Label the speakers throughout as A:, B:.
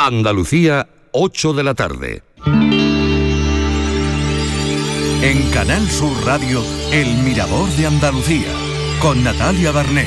A: Andalucía, 8 de la tarde.
B: En Canal Sur Radio, El Mirador de Andalucía, con Natalia Barnés.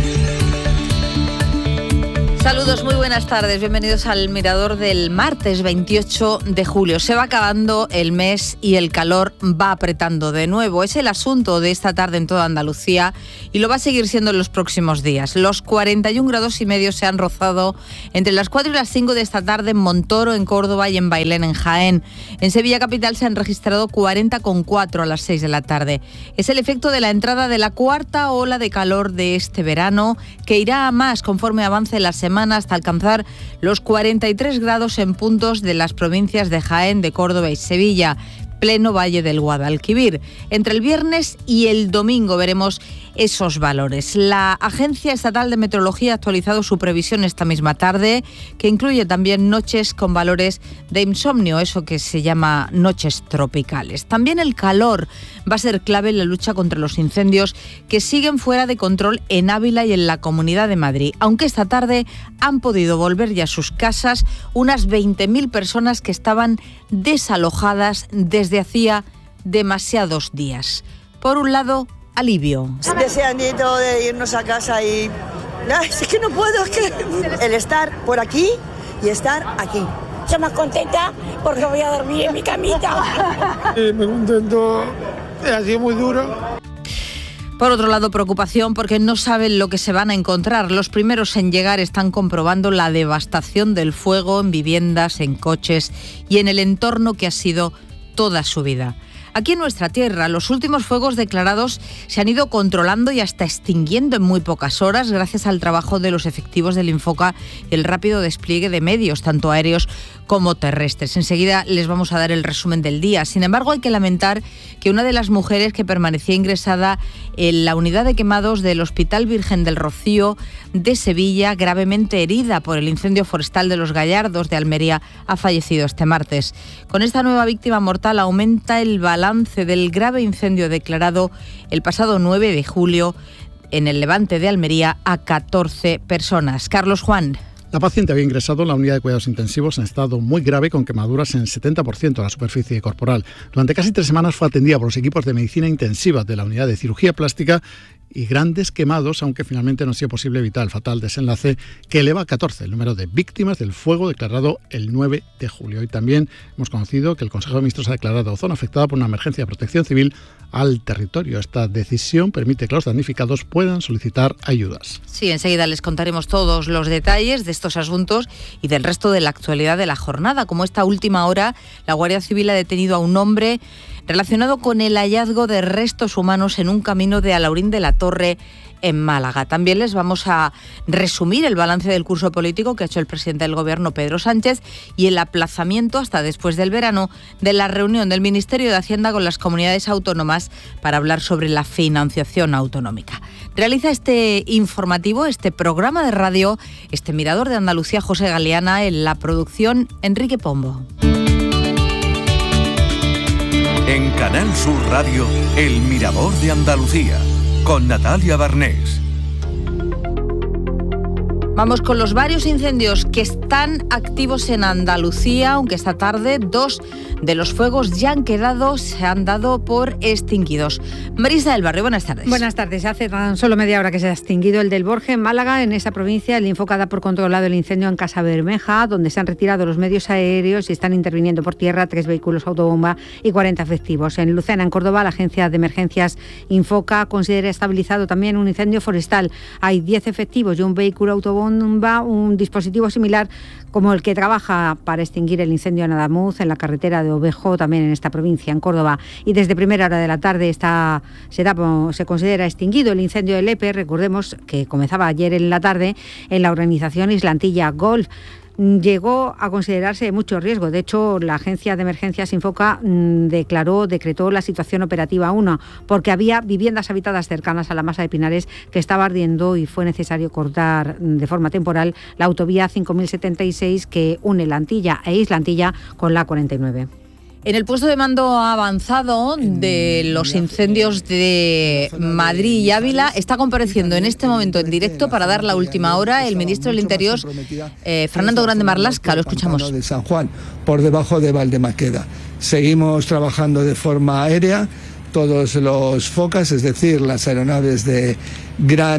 C: Saludos, muy buenas tardes, bienvenidos al Mirador del martes 28 de julio. Se va acabando el mes y el calor va apretando de nuevo. Es el asunto de esta tarde en toda Andalucía y lo va a seguir siendo en los próximos días. Los 41,5 grados se han rozado entre las 4 y las 5 de esta tarde en Montoro, en Córdoba y en Bailén, en Jaén. En Sevilla capital se han registrado 40,4 a las 6 de la tarde. Es el efecto de la entrada de la cuarta ola de calor de este verano, que irá a más conforme avance la semana, hasta alcanzar los 43 grados en puntos de las provincias de Jaén, de Córdoba y Sevilla, pleno Valle del Guadalquivir. Entre el viernes y el domingo veremos esos valores. La Agencia Estatal de Meteorología ha actualizado su previsión esta misma tarde, que incluye también noches con valores de insomnio, eso que se llama noches tropicales. También el calor va a ser clave en la lucha contra los incendios que siguen fuera de control en Ávila y en la Comunidad de Madrid, aunque esta tarde han podido volver ya a sus casas unas 20.000 personas que estaban desalojadas desde hacía demasiados días. Por un lado, alivio.
D: Deseando de irnos a casa y... es que no puedo, es que el estar por aquí y estar aquí.
E: Estoy más contenta porque voy a dormir en mi camita.
F: Me contento, ha sido muy duro.
C: Por otro lado, preocupación porque no saben lo que se van a encontrar. Los primeros en llegar están comprobando la devastación del fuego en viviendas, en coches y en el entorno que ha sido toda su vida. Aquí en nuestra tierra, los últimos fuegos declarados se han ido controlando y hasta extinguiendo en muy pocas horas gracias al trabajo de los efectivos del Infoca y el rápido despliegue de medios, tanto aéreos como terrestres. Enseguida les vamos a dar el resumen del día. Sin embargo, hay que lamentar que una de las mujeres que permanecía ingresada en la unidad de quemados del Hospital Virgen del Rocío de Sevilla, gravemente herida por el incendio forestal de Los Gallardos de Almería, ha fallecido este martes. Con esta nueva víctima mortal aumenta el balance del grave incendio declarado el pasado 9 de julio en el Levante de Almería a 14 personas. Carlos Juan.
G: La paciente había ingresado en la unidad de cuidados intensivos en estado muy grave con quemaduras en el 70% de la superficie corporal. Durante casi 3 semanas fue atendida por los equipos de medicina intensiva de la unidad de cirugía plástica y grandes quemados, aunque finalmente no ha sido posible evitar el fatal desenlace que eleva a 14 el número de víctimas del fuego declarado el 9 de julio. Y también hemos conocido que el Consejo de Ministros ha declarado zona afectada por una emergencia de protección civil al territorio. Esta decisión permite que los damnificados puedan solicitar ayudas.
C: Sí, enseguida les contaremos todos los detalles de estos asuntos y del resto de la actualidad de la jornada. Como esta última hora, la Guardia Civil ha detenido a un hombre relacionado con el hallazgo de restos humanos en un camino de Alaurín de la Torre, en Málaga. También les vamos a resumir el balance del curso político que ha hecho el presidente del Gobierno, Pedro Sánchez, y el aplazamiento hasta después del verano de la reunión del Ministerio de Hacienda con las comunidades autónomas para hablar sobre la financiación autonómica. Realiza este informativo, este programa de radio, este Mirador de Andalucía, José Galeana, en la producción Enrique Pombo.
B: En Canal Sur Radio, El Mirador de Andalucía, con Natalia Barnés.
C: Vamos con los varios incendios que están activos en Andalucía, aunque esta tarde 2 de los fuegos ya se han dado por extinguidos. Marisa del Barrio, buenas tardes.
H: Buenas tardes. Hace tan solo media hora que se ha extinguido el del Borje en Málaga. En esa provincia el Infoca da por controlado el incendio en Casa Bermeja, donde se han retirado los medios aéreos y están interviniendo por tierra 3 vehículos autobomba y 40 efectivos. En Lucena, en Córdoba, la agencia de emergencias Infoca considera estabilizado también un incendio forestal. Hay 10 efectivos y un vehículo autobomba, un dispositivo similar como el que trabaja para extinguir el incendio en Adamuz, en la carretera de Ovejo, también en esta provincia, en Córdoba. Y desde primera hora de la tarde se considera extinguido el incendio de Lepe. Recordemos que comenzaba ayer en la tarde en la organización Islantilla Golf. Llegó a considerarse de mucho riesgo. De hecho, la agencia de emergencias Infoca decretó la situación operativa 1, porque había viviendas habitadas cercanas a la masa de Pinares que estaba ardiendo y fue necesario cortar de forma temporal la autovía 5076 que une La Antilla e Islantilla con la 49.
C: En el puesto de mando avanzado de los incendios de Madrid y Ávila está compareciendo en este momento en directo para dar la última hora el ministro del Interior, Fernando Grande Marlaska. Lo escuchamos.
I: De San Juan, por debajo de Valdemaqueda. Seguimos trabajando de forma aérea. Todos los FOCAS, es decir, las aeronaves de gran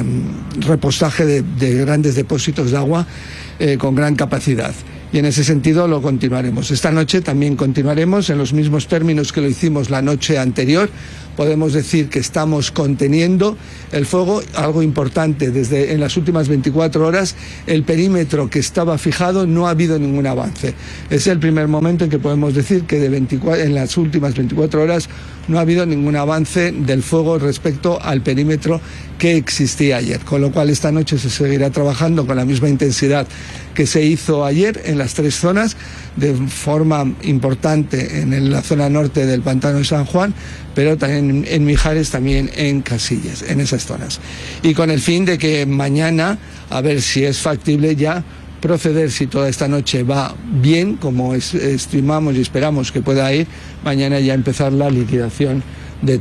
I: repostaje de grandes depósitos de agua con gran capacidad. Y en ese sentido lo continuaremos. Esta noche también continuaremos en los mismos términos que lo hicimos la noche anterior. Podemos decir que estamos conteniendo el fuego. Algo importante, en las últimas 24 horas, el perímetro que estaba fijado no ha habido ningún avance. Es el primer momento en que podemos decir que en las últimas 24 horas no ha habido ningún avance del fuego respecto al perímetro que existía ayer. Con lo cual esta noche se seguirá trabajando con la misma intensidad que se hizo ayer en las 3 zonas, de forma importante en la zona norte del Pantano de San Juan, pero también en Mijares, también en Casillas, en esas zonas. Y con el fin de que mañana, a ver si es factible ya proceder, si toda esta noche va bien, como estimamos y esperamos que pueda ir, mañana ya empezar la liquidación de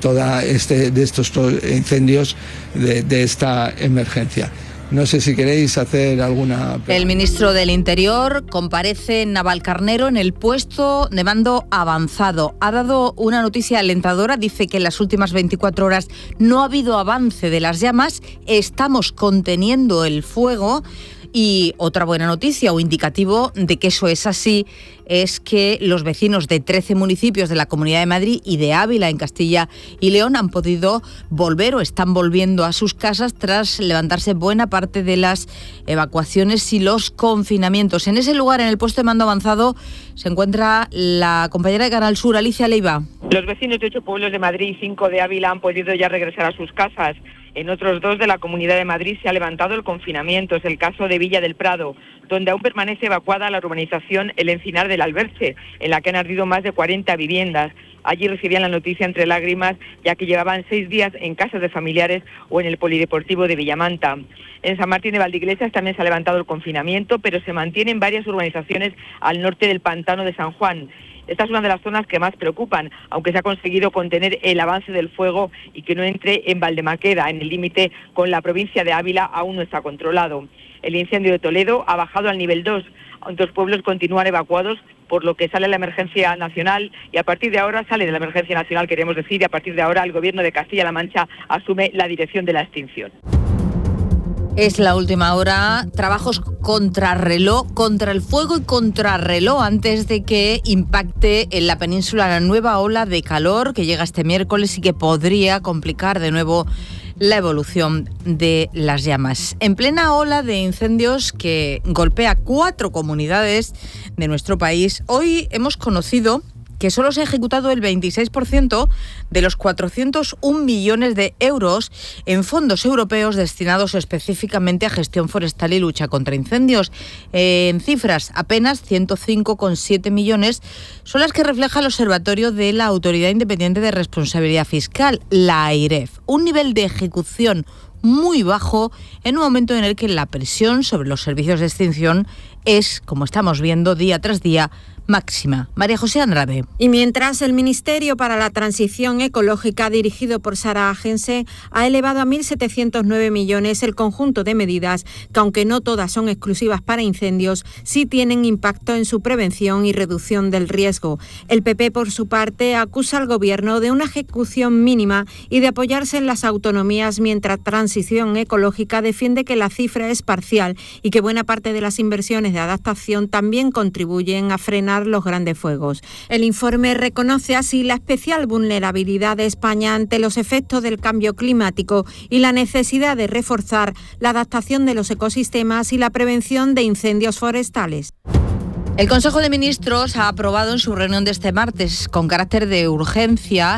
I: de estos incendios de esta emergencia. No sé si queréis hacer alguna pregunta.
C: El ministro del Interior comparece en Navalcarnero en el puesto de mando avanzado. Ha dado una noticia alentadora, dice que en las últimas 24 horas no ha habido avance de las llamas, estamos conteniendo el fuego. Y otra buena noticia o indicativo de que eso es así es que los vecinos de 13 municipios de la Comunidad de Madrid y de Ávila, en Castilla y León, han podido volver o están volviendo a sus casas tras levantarse buena parte de las evacuaciones y los confinamientos. En ese lugar, en el puesto de mando avanzado, se encuentra la compañera de Canal Sur, Alicia Leiva.
J: Los vecinos de 8 pueblos de Madrid y 5 de Ávila han podido ya regresar a sus casas. En otros 2 de la Comunidad de Madrid se ha levantado el confinamiento. Es el caso de Villa del Prado, donde aún permanece evacuada la urbanización El Encinar del Alberche, en la que han ardido más de 40 viviendas. Allí recibían la noticia entre lágrimas, ya que llevaban 6 días en casas de familiares o en el polideportivo de Villamanta. En San Martín de Valdeiglesias también se ha levantado el confinamiento, pero se mantienen varias urbanizaciones al norte del Pantano de San Juan. Esta es una de las zonas que más preocupan, aunque se ha conseguido contener el avance del fuego y que no entre en Valdemaqueda, en el límite con la provincia de Ávila, aún no está controlado. El incendio de Toledo ha bajado al nivel 2, aunque los pueblos continúan evacuados, por lo que sale la emergencia nacional y a partir de ahora sale de la emergencia nacional, queremos decir, y a partir de ahora el Gobierno de Castilla-La Mancha asume la dirección de la extinción.
C: Es la última hora, trabajos contrarreloj, contra el fuego y contrarreloj antes de que impacte en la península la nueva ola de calor que llega este miércoles y que podría complicar de nuevo la evolución de las llamas. En plena ola de incendios que golpea 4 comunidades de nuestro país, hoy hemos conocido que solo se ha ejecutado el 26% de los 401 millones de euros en fondos europeos destinados específicamente a gestión forestal y lucha contra incendios. En cifras, apenas 105,7 millones son las que refleja el Observatorio de la Autoridad Independiente de Responsabilidad Fiscal, la AIREF. Un nivel de ejecución muy bajo en un momento en el que la presión sobre los servicios de extinción es, como estamos viendo día tras día, máxima. María José Andrade.
K: Y mientras el Ministerio para la Transición Ecológica, dirigido por Sara Agense, ha elevado a 1.709 millones el conjunto de medidas que, aunque no todas son exclusivas para incendios, sí tienen impacto en su prevención y reducción del riesgo. El PP, por su parte, acusa al Gobierno de una ejecución mínima y de apoyarse en las autonomías, mientras Transición Ecológica defiende que la cifra es parcial y que buena parte de las inversiones de adaptación también contribuyen a frenar los grandes fuegos. El informe reconoce así la especial vulnerabilidad de España ante los efectos del cambio climático y la necesidad de reforzar la adaptación de los ecosistemas y la prevención de incendios forestales.
C: El Consejo de Ministros ha aprobado en su reunión de este martes, con carácter de urgencia,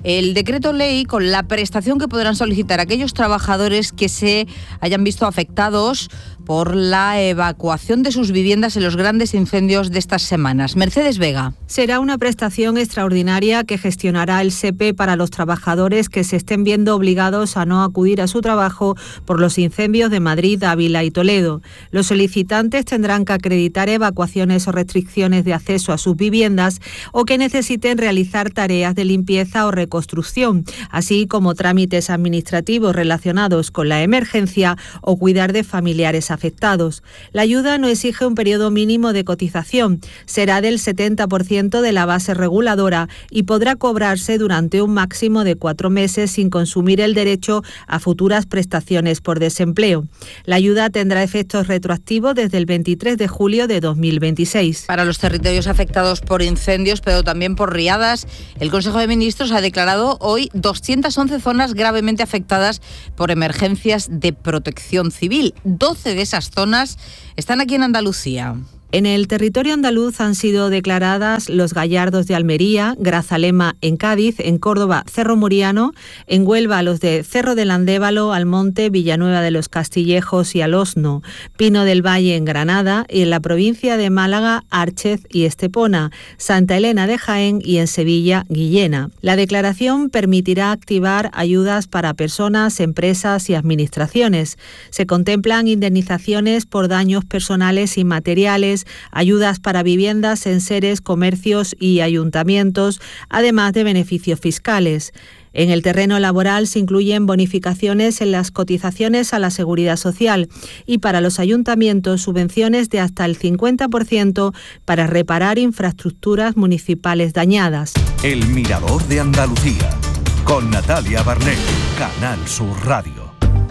C: el decreto ley con la prestación que podrán solicitar aquellos trabajadores que se hayan visto afectados por la evacuación de sus viviendas en los grandes incendios de estas semanas. Mercedes Vega.
K: Será una prestación extraordinaria que gestionará el SEPE para los trabajadores que se estén viendo obligados a no acudir a su trabajo por los incendios de Madrid, Ávila y Toledo. Los solicitantes tendrán que acreditar evacuaciones o restricciones de acceso a sus viviendas o que necesiten realizar tareas de limpieza o reconstrucción, así como trámites administrativos relacionados con la emergencia o cuidar de familiares afectados. La ayuda no exige un periodo mínimo de cotización, será del 70% de la base reguladora y podrá cobrarse durante un máximo de 4 meses sin consumir el derecho a futuras prestaciones por desempleo. La ayuda tendrá efectos retroactivos desde el 23 de julio de 2026.
C: Para los territorios afectados por incendios, pero también por riadas, el Consejo de Ministros ha declarado hoy 211 zonas gravemente afectadas por emergencias de protección civil. 12 de esas zonas están aquí en Andalucía.
K: En el territorio andaluz han sido declaradas Los Gallardos de Almería, Grazalema en Cádiz, en Córdoba Cerro Muriano, en Huelva los de Cerro del Andévalo, Almonte, Villanueva de los Castillejos y Alosno, Pino del Valle en Granada y en la provincia de Málaga, Árchez y Estepona, Santa Elena de Jaén y en Sevilla, Guillena. La declaración permitirá activar ayudas para personas, empresas y administraciones. Se contemplan indemnizaciones por daños personales y materiales, ayudas para viviendas, enseres, comercios y ayuntamientos, además de beneficios fiscales. En el terreno laboral se incluyen bonificaciones en las cotizaciones a la Seguridad Social y para los ayuntamientos subvenciones de hasta el 50% para reparar infraestructuras municipales dañadas.
B: El Mirador de Andalucía, con Natalia Barnés, Canal Sur Radio.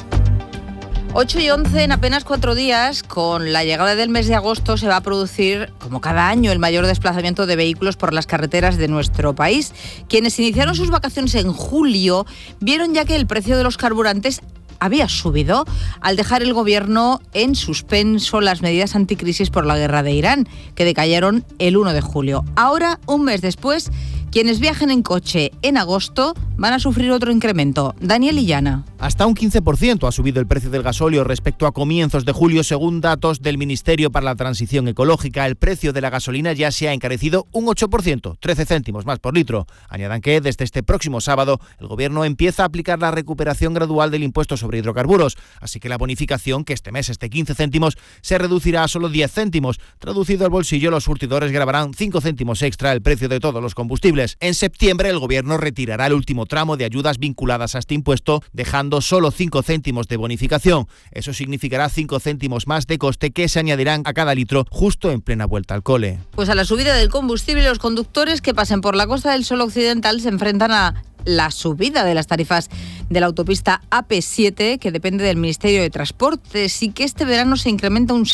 C: 8 y 11, en apenas 4 días, con la llegada del mes de agosto, se va a producir, como cada año, el mayor desplazamiento de vehículos por las carreteras de nuestro país. Quienes iniciaron sus vacaciones en julio vieron ya que el precio de los carburantes había subido al dejar el gobierno en suspenso las medidas anticrisis por la guerra de Irán, que decayeron el 1 de julio. Ahora, un mes después, quienes viajen en coche en agosto van a sufrir otro incremento. Daniel Illana.
L: Hasta un 15% ha subido el precio del gasóleo respecto a comienzos de julio, según datos del Ministerio para la Transición Ecológica. El precio de la gasolina ya se ha encarecido un 8%, 13 céntimos más por litro. Añadan que desde este próximo sábado el Gobierno empieza a aplicar la recuperación gradual del impuesto sobre hidrocarburos, así que la bonificación, que este mes es de 15 céntimos, se reducirá a solo 10 céntimos. Traducido al bolsillo, los surtidores grabarán 5 céntimos extra el precio de todos los combustibles. En septiembre el Gobierno retirará el último tramo de ayudas vinculadas a este impuesto, dejando solo 5 céntimos de bonificación. Eso significará 5 céntimos más de coste que se añadirán a cada litro justo en plena vuelta al cole.
C: Pues a la subida del combustible, los conductores que pasen por la Costa del Sol Occidental se enfrentan a la subida de las tarifas de la autopista AP7, que depende del Ministerio de Transportes, y que este verano se incrementa un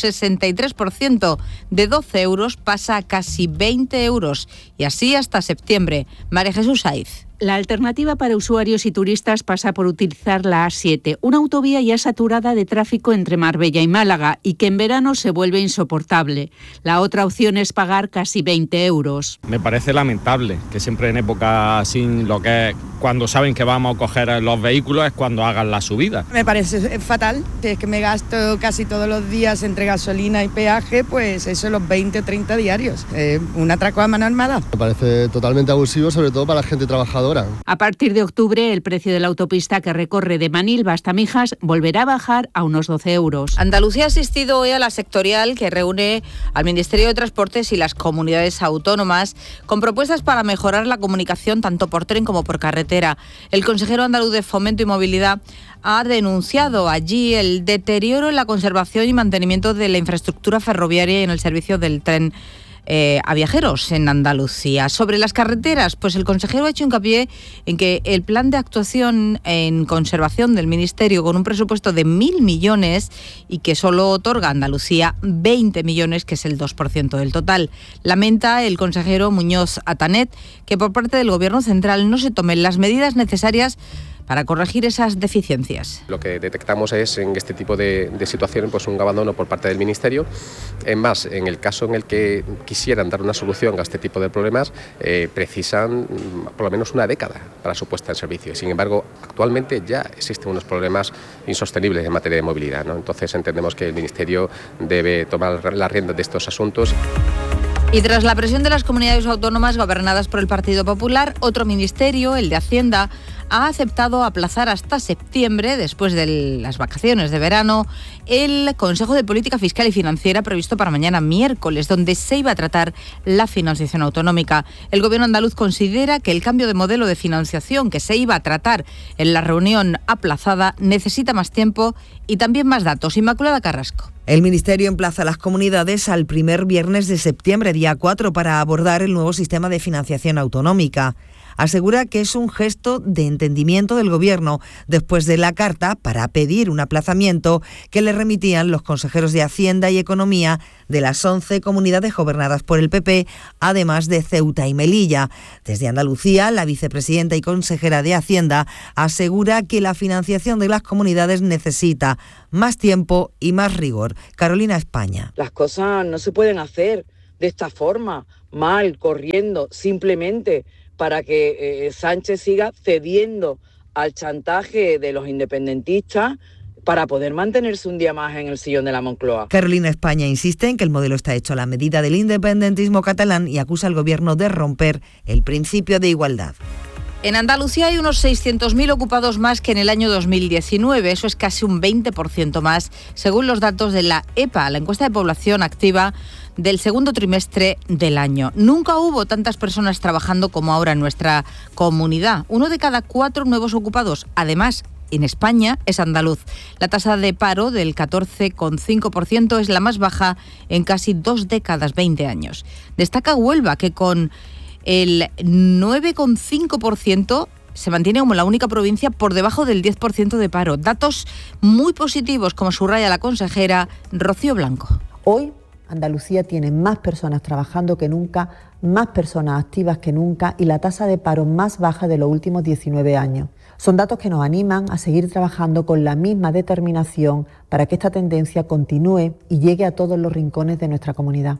C: 63%, de 12 euros pasa a casi 20 euros, y así hasta septiembre. María Jesús Saiz.
M: La alternativa para usuarios y turistas pasa por utilizar la A7, una autovía ya saturada de tráfico entre Marbella y Málaga y que en verano se vuelve insoportable. La otra opción es pagar casi 20 euros.
N: Me parece lamentable que siempre en época así, lo que es cuando saben que vamos a coger los vehículos es cuando hagan la subida.
O: Me parece fatal, es que me gasto casi todos los días entre gasolina y peaje, pues eso los 20 o 30 diarios. Un atraco a mano armada.
P: Me parece totalmente abusivo, sobre todo para la gente trabajadora.
M: A partir de octubre, el precio de la autopista que recorre de Manilva hasta Mijas volverá a bajar a unos 12 euros.
C: Andalucía ha asistido hoy a la sectorial que reúne al Ministerio de Transportes y las comunidades autónomas con propuestas para mejorar la comunicación tanto por tren como por carretera. El consejero andaluz de Fomento y Movilidad ha denunciado allí el deterioro en la conservación y mantenimiento de la infraestructura ferroviaria y en el servicio del tren a viajeros en Andalucía. Sobre las carreteras, pues el consejero ha hecho hincapié en que el plan de actuación en conservación del Ministerio, con un presupuesto de 1.000 millones y que solo otorga a Andalucía 20 millones, que es el 2% del total. Lamenta el consejero Muñoz Atanet que por parte del Gobierno central no se tomen las medidas necesarias para corregir esas deficiencias.
Q: Lo que detectamos es en este tipo de situaciones pues un abandono por parte del Ministerio. Es más, en el caso en el que quisieran dar una solución a este tipo de problemas, precisan por lo menos una década para su puesta en servicio. Sin embargo, actualmente ya existen unos problemas insostenibles en materia de movilidad, ¿no? Entonces entendemos que el Ministerio debe tomar las riendas de estos asuntos.
C: Y tras la presión de las comunidades autónomas gobernadas por el Partido Popular, otro ministerio, el de Hacienda, ha aceptado aplazar hasta septiembre, después de las vacaciones de verano, el Consejo de Política Fiscal y Financiera previsto para mañana miércoles, donde se iba a tratar la financiación autonómica. El Gobierno andaluz considera que el cambio de modelo de financiación que se iba a tratar en la reunión aplazada necesita más tiempo y también más datos. Inmaculada Carrasco.
R: El Ministerio emplaza a las comunidades al primer viernes de septiembre, día 4, para abordar el nuevo sistema de financiación autonómica. Asegura que es un gesto de entendimiento del Gobierno después de la carta para pedir un aplazamiento que le remitían los consejeros de Hacienda y Economía de las 11 comunidades gobernadas por el PP, además de Ceuta y Melilla. Desde Andalucía, la vicepresidenta y consejera de Hacienda asegura que la financiación de las comunidades necesita más tiempo y más rigor. Carolina España.
S: Las cosas no se pueden hacer de esta forma, mal, corriendo, simplemente para que Sánchez siga cediendo al chantaje de los independentistas para poder mantenerse un día más en el sillón de la Moncloa.
R: Carolina España insiste en que el modelo está hecho a la medida del independentismo catalán y acusa al Gobierno de romper el principio de igualdad.
C: En Andalucía hay unos 600.000 ocupados más que en el año 2019. Eso es casi un 20% más, según los datos de la EPA, la encuesta de población activa del segundo trimestre del año. Nunca hubo tantas personas trabajando como ahora en nuestra comunidad. 1 de cada 4 nuevos ocupados, además, en España, es andaluz. La tasa de paro del 14,5% es la más baja en casi 2 décadas, 20 años. Destaca Huelva, que con el 9,5% se mantiene como la única provincia por debajo del 10% de paro. Datos muy positivos, como subraya la consejera Rocío Blanco.
T: Hoy Andalucía tiene más personas trabajando que nunca, más personas activas que nunca y la tasa de paro más baja de los últimos 19 años. Son datos que nos animan a seguir trabajando con la misma determinación para que esta tendencia continúe y llegue a todos los rincones de nuestra comunidad.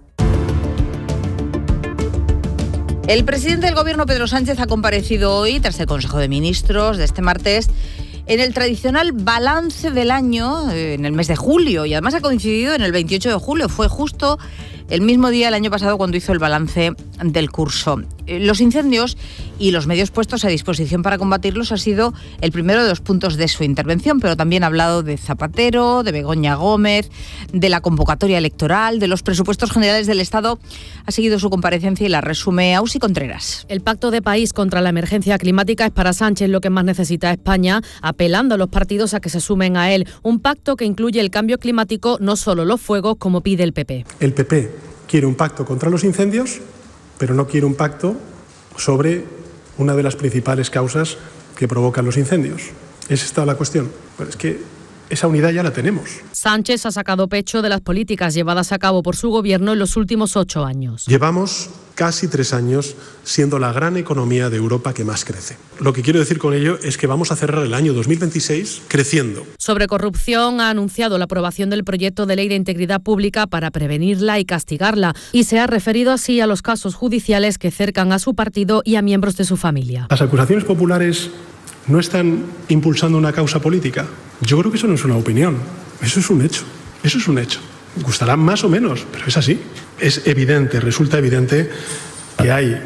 C: El presidente del Gobierno, Pedro Sánchez, ha comparecido hoy, tras el Consejo de Ministros de este martes, en el tradicional balance del año en el mes de julio, y además ha coincidido en el 28 de julio. Fue justo el mismo día el año pasado cuando hizo el balance del curso. Los incendios y los medios puestos a disposición para combatirlos ha sido el primero de los puntos de su intervención, pero también ha hablado de Zapatero, de Begoña Gómez, de la convocatoria electoral, de los presupuestos generales del Estado. Ha seguido su comparecencia y la resume Ausi Contreras.
U: El pacto de país contra la emergencia climática es para Sánchez lo que más necesita España, apelando a los partidos a que se sumen a él. Un pacto que incluye el cambio climático, no solo los fuegos, como pide el PP.
V: El PP quiere un pacto contra los incendios, pero no quiere un pacto sobre una de las principales causas que provocan los incendios. ¿Es esta la cuestión? Pues es que esa unidad ya la tenemos.
U: Sánchez ha sacado pecho de las políticas llevadas a cabo por su gobierno en los últimos 8 años.
V: Llevamos casi 3 años siendo la gran economía de Europa que más crece. Lo que quiero decir con ello es que vamos a cerrar el año 2026 creciendo.
U: Sobre corrupción, ha anunciado la aprobación del proyecto de ley de integridad pública para prevenirla y castigarla, y se ha referido así a los casos judiciales que cercan a su partido y a miembros de su familia.
V: Las acusaciones populares no están impulsando una causa política. Yo creo que eso no es una opinión, eso es un hecho. Eso es un hecho. Gustará más o menos, pero es así. Es evidente, resulta evidente que hay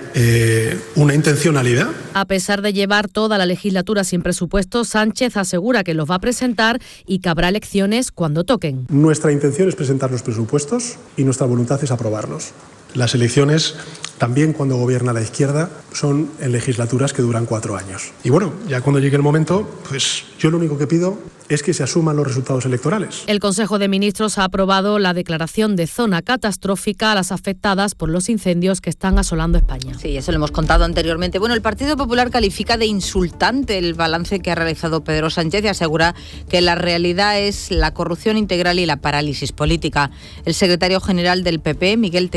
V: una intencionalidad.
U: A pesar de llevar toda la legislatura sin presupuesto, Sánchez asegura que los va a presentar y que habrá elecciones cuando toquen.
V: Nuestra intención es presentar los presupuestos y nuestra voluntad es aprobarlos. Las elecciones, también cuando gobierna la izquierda, son en legislaturas que duran 4 años. Y bueno, ya cuando llegue el momento, pues yo lo único que pido es que se asuman los resultados electorales.
U: El Consejo de Ministros ha aprobado la declaración de zona catastrófica a las afectadas por los incendios que están asolando España.
C: Sí, eso lo hemos contado anteriormente. Bueno, el Partido Popular califica de insultante el balance que ha realizado Pedro Sánchez y asegura que la realidad es la corrupción integral y la parálisis política. El secretario general del PP, Miguel Tellado,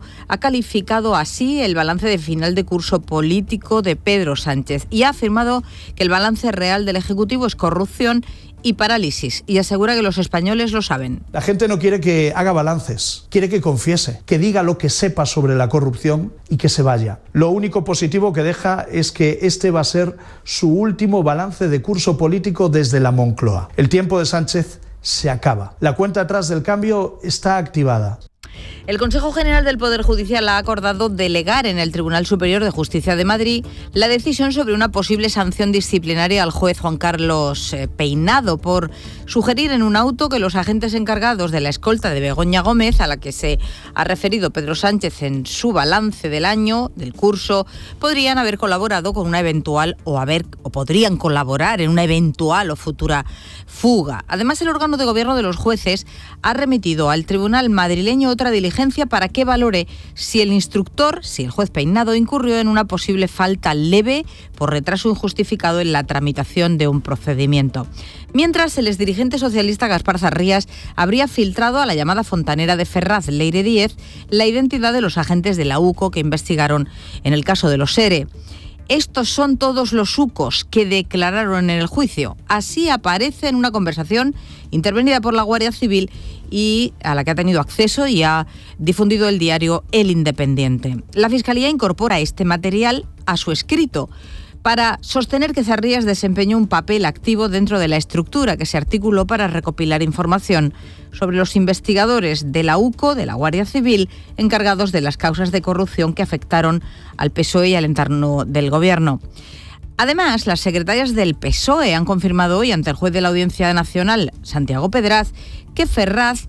C: ha calificado así el balance de final de curso político de Pedro Sánchez y ha afirmado que el balance real del Ejecutivo es corrupción y parálisis, y asegura que los españoles lo saben.
A: La gente no quiere que haga balances, quiere que confiese, que diga lo que sepa sobre la corrupción y que se vaya. Lo único positivo que deja es que este va a ser su último balance de curso político desde la Moncloa. El tiempo de Sánchez se acaba. La cuenta atrás del cambio está activada.
C: El Consejo General del Poder Judicial ha acordado delegar en el Tribunal Superior de Justicia de Madrid la decisión sobre una posible sanción disciplinaria al juez Juan Carlos Peinado por sugerir en un auto que los agentes encargados de la escolta de Begoña Gómez, a la que se ha referido Pedro Sánchez en su balance del año, del curso, podrían haber colaborado con una eventual o podrían colaborar en una eventual o futura fuga. Además, el órgano de gobierno de los jueces ha remitido al tribunal madrileño otra diligencia para que valore si el juez Peinado, incurrió en una posible falta leve por retraso injustificado en la tramitación de un procedimiento. Mientras, el exdirigente socialista Gaspar Zarrías habría filtrado a la llamada fontanera de Ferraz, Leire Díez, la identidad de los agentes de la UCO que investigaron en el caso de los ERE. Estos son todos los UCOs que declararon en el juicio. Así aparece en una conversación intervenida por la Guardia Civil y a la que ha tenido acceso y ha difundido el diario El Independiente. La Fiscalía incorpora este material a su escrito para sostener que Zarrías desempeñó un papel activo dentro de la estructura que se articuló para recopilar información sobre los investigadores de la UCO, de la Guardia Civil, encargados de las causas de corrupción que afectaron al PSOE y al entorno del Gobierno. Además, las secretarias del PSOE han confirmado hoy ante el juez de la Audiencia Nacional, Santiago Pedraz, que Ferraz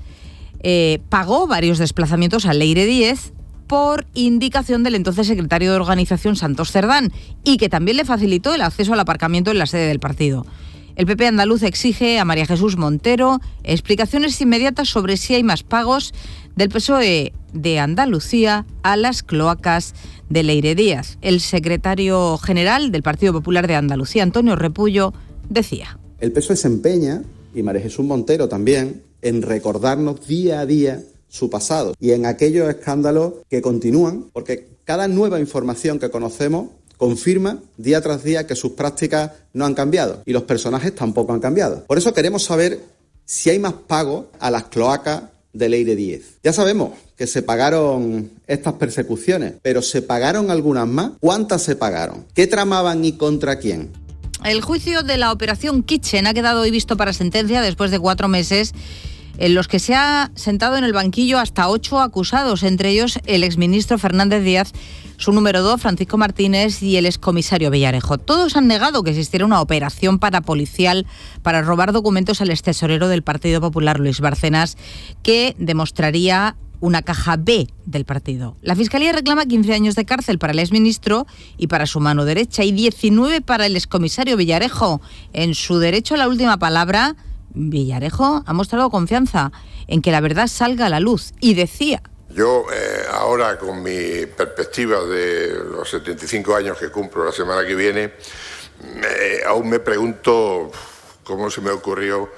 C: pagó varios desplazamientos a Leire Díez por indicación del entonces secretario de Organización, Santos Cerdán, y que también le facilitó el acceso al aparcamiento en la sede del partido. El PP andaluz exige a María Jesús Montero explicaciones inmediatas sobre si hay más pagos del PSOE de Andalucía a las cloacas de Leire Díez. El secretario general del Partido Popular de Andalucía, Antonio Repullo, decía:
D: el PSOE se empeña, y María Jesús Montero también, en recordarnos día a día su pasado y en aquellos escándalos que continúan, porque cada nueva información que conocemos confirma día tras día que sus prácticas no han cambiado y los personajes tampoco han cambiado. Por eso queremos saber si hay más pagos a las cloacas de Leire Díez. Ya sabemos que se pagaron estas persecuciones, pero ¿se pagaron algunas más? ¿Cuántas se pagaron? ¿Qué tramaban y contra quién?
C: El juicio de la Operación Kitchen ha quedado hoy visto para sentencia después de 4 meses en los que se ha sentado en el banquillo hasta 8 acusados, entre ellos el exministro Fernández Díaz, su número 2, Francisco Martínez, y el excomisario Villarejo. Todos han negado que existiera una operación parapolicial para robar documentos al extesorero del Partido Popular, Luis Bárcenas, que demostraría una caja B del partido. La Fiscalía reclama 15 años de cárcel para el exministro y para su mano derecha y 19 para el excomisario Villarejo. En su derecho a la última palabra, Villarejo ha mostrado confianza en que la verdad salga a la luz y decía:
W: yo ahora, con mi perspectiva de los 75 años que cumplo la semana que viene, aún me pregunto cómo se me ocurrió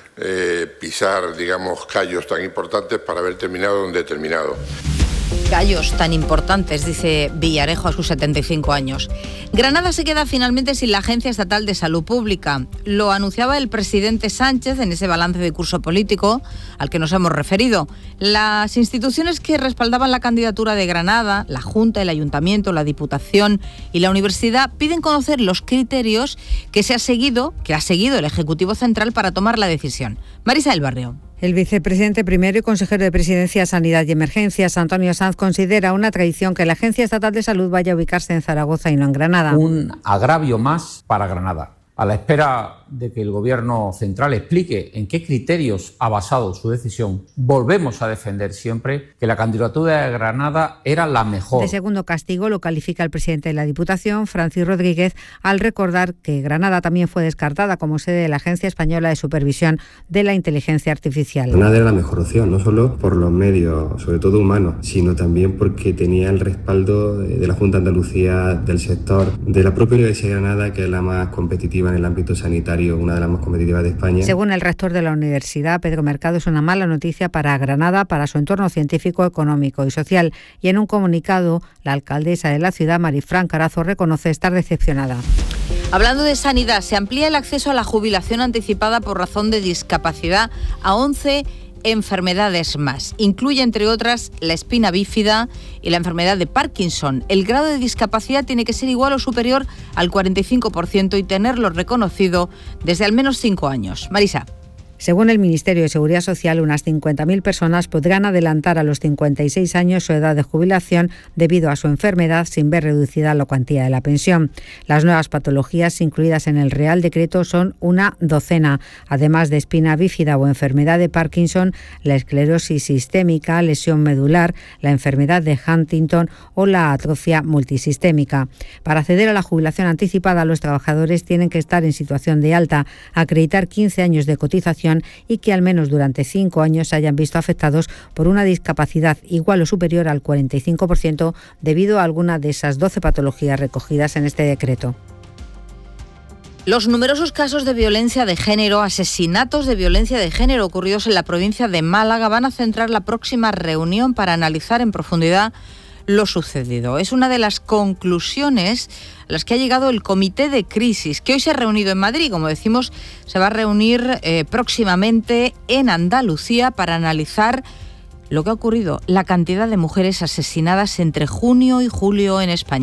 W: pisar, digamos, callos tan importantes para haber terminado donde he terminado.
C: Gallos tan importantes, dice Villarejo a sus 75 años. Granada se queda finalmente sin la Agencia Estatal de Salud Pública. Lo anunciaba el presidente Sánchez en ese balance de curso político al que nos hemos referido. Las instituciones que respaldaban la candidatura de Granada, la Junta, el Ayuntamiento, la Diputación y la Universidad, piden conocer los criterios que ha seguido el Ejecutivo Central para tomar la decisión. Marisa del Barrio.
H: El vicepresidente primero y consejero de Presidencia, Sanidad y Emergencias, Antonio Sanz, considera una traición que la Agencia Estatal de Salud vaya a ubicarse en Zaragoza y no en Granada.
X: Un agravio más para Granada. A la espera de que el Gobierno central explique en qué criterios ha basado su decisión, volvemos a defender siempre que la candidatura de Granada era la mejor.
H: De segundo castigo lo califica el presidente de la Diputación, Francis Rodríguez, al recordar que Granada también fue descartada como sede de la Agencia Española de Supervisión de la Inteligencia Artificial.
Y: Granada era la mejor opción, no solo por los medios, sobre todo humanos, sino también porque tenía el respaldo de la Junta de Andalucía, del sector, de la propia Universidad de Granada, que es la más competitiva en el ámbito sanitario contrario, una de las más competitivas de España.
H: Según el rector de la universidad, Pedro Mercado, es una mala noticia para Granada, para su entorno científico, económico y social. Y en un comunicado, la alcaldesa de la ciudad, Marifran Carazo, reconoce estar decepcionada.
C: Hablando de sanidad, se amplía el acceso a la jubilación anticipada por razón de discapacidad a 11 enfermedades más. Incluye, entre otras, la espina bífida y la enfermedad de Parkinson. El grado de discapacidad tiene que ser igual o superior al 45% y tenerlo reconocido desde al menos 5 años. Marisa.
H: Según el Ministerio de Seguridad Social, unas 50.000 personas podrán adelantar a los 56 años su edad de jubilación debido a su enfermedad sin ver reducida la cuantía de la pensión. Las nuevas patologías incluidas en el Real Decreto son una docena. Además de espina bífida o enfermedad de Parkinson, la esclerosis sistémica, lesión medular, la enfermedad de Huntington o la atrofia multisistémica. Para acceder a la jubilación anticipada, los trabajadores tienen que estar en situación de alta, acreditar 15 años de cotización y que al menos durante 5 años se hayan visto afectados por una discapacidad igual o superior al 45% debido a alguna de esas 12 patologías recogidas en este decreto.
C: Los numerosos casos de violencia de género, asesinatos de violencia de género ocurridos en la provincia de Málaga van a centrar la próxima reunión para analizar en profundidad lo sucedido. Es una de las conclusiones a las que ha llegado el Comité de Crisis, que hoy se ha reunido en Madrid. Como decimos, se va a reunir próximamente en Andalucía para analizar lo que ha ocurrido, la cantidad de mujeres asesinadas entre junio y julio en España.